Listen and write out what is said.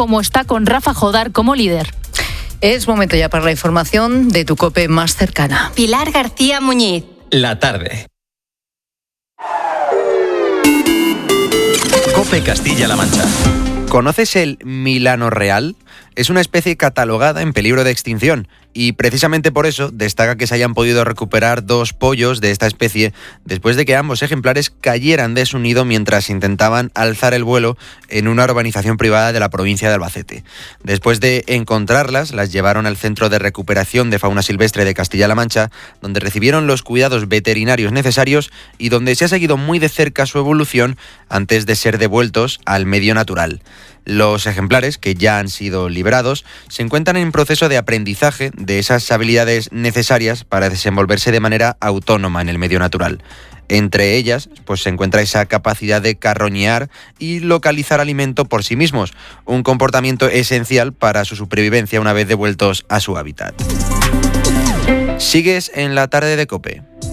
como está con Rafa Jodar como líder. Es momento ya para la información de tu COPE más cercana. Pilar García Muñiz. La tarde. COPE Castilla-La Mancha. ¿Conoces el milano real? Es una especie catalogada en peligro de extinción y precisamente por eso destaca que se hayan podido recuperar 2 pollos de esta especie después de que ambos ejemplares cayeran de su nido mientras intentaban alzar el vuelo en una urbanización privada de la provincia de Albacete. Después de encontrarlas, las llevaron al Centro de Recuperación de Fauna Silvestre de Castilla-La Mancha, donde recibieron los cuidados veterinarios necesarios y donde se ha seguido muy de cerca su evolución antes de ser devueltos al medio natural. Los ejemplares, que ya han sido liberados, se encuentran en proceso de aprendizaje de esas habilidades necesarias para desenvolverse de manera autónoma en el medio natural. Entre ellas, pues se encuentra esa capacidad de carroñear y localizar alimento por sí mismos, un comportamiento esencial para su supervivencia una vez devueltos a su hábitat. Sigues en la tarde de COPE.